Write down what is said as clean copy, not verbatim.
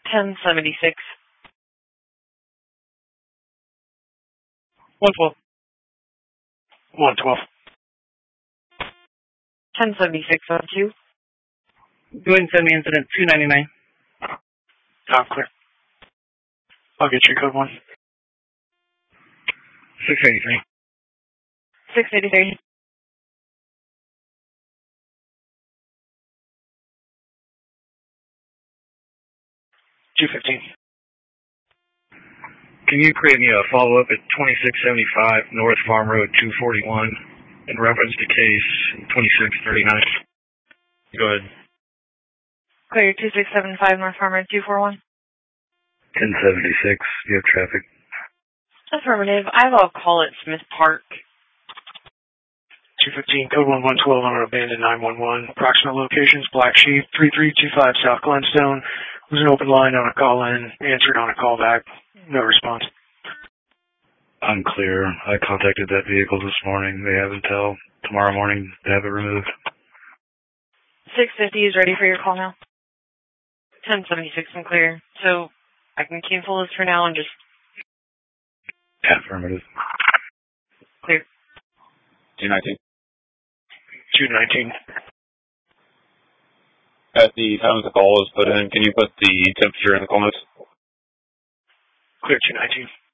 1076. 112. 112. 1076 on 2. Go ahead and send me incident 299. I'm clear. I'll get you code 1. 683. 683. 215. Can you create me a follow-up at 2675 North Farm Road 241 in reference to case 2639? Go ahead. Clear 2675 North Farmer 241. 1076, you have traffic. Affirmative. I will call it Smith Park. 215, code 1112 on our abandoned 911. Approximate locations, Black Sheep, 3325 South Glenstone. It was an open line on a call-in, answered on a callback. No response. Unclear. I contacted that vehicle this morning. They have until tomorrow morning to have it removed. 650 is ready for your call now. 1076 and clear. So I can cancel this for now and just... Affirmative. Clear. 219. 219. At the time the call was put in, can you put the temperature in the call notes? Clear 219.